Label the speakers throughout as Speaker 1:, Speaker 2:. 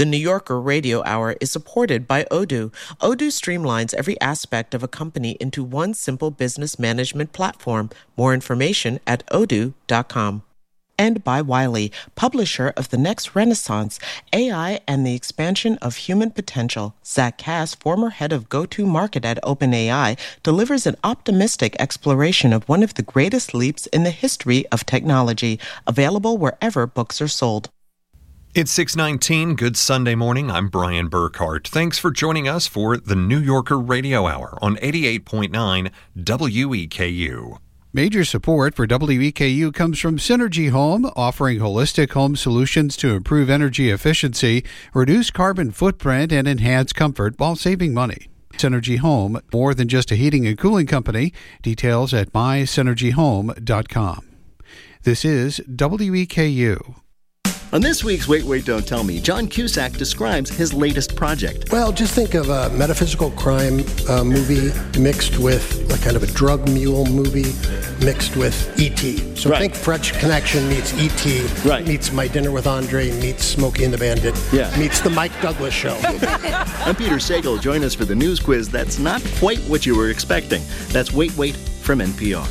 Speaker 1: The New Yorker Radio Hour is supported by Odoo. Odoo streamlines every aspect of a company into one simple business management platform. More information at odoo.com. And by Wiley, publisher of The Next Renaissance, AI and the Expansion of Human Potential. Zach Cass, former head of go-to-market at OpenAI, delivers an optimistic exploration of one of the greatest leaps in the history of technology, available wherever books are sold.
Speaker 2: It's 6:19. Good Sunday morning. I'm Brian Burkhart. Thanks for joining us for the New Yorker Radio Hour on 88.9 WEKU.
Speaker 3: Major support for WEKU comes from Synergy Home, offering holistic home solutions to improve energy efficiency, reduce carbon footprint, and enhance comfort while saving money. Synergy Home, more than just a heating and cooling company. Details at mysynergyhome.com. This is WEKU.
Speaker 4: On this week's Wait, Wait, Don't Tell Me, John Cusack describes his latest project.
Speaker 5: Well, just think of a metaphysical crime movie mixed with a kind of a drug mule movie mixed with E.T. So think French Connection meets E.T. Meets My Dinner with Andre meets Smokey and the Bandit meets The Mike Douglas Show.
Speaker 4: I'm Peter Sagal. Join us for the news quiz that's not quite what you were expecting. That's Wait, Wait from NPR.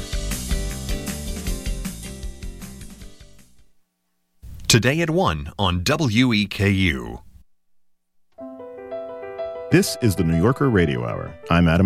Speaker 2: Today at 1 on WEKU.
Speaker 6: This is the New Yorker Radio Hour. I'm Adam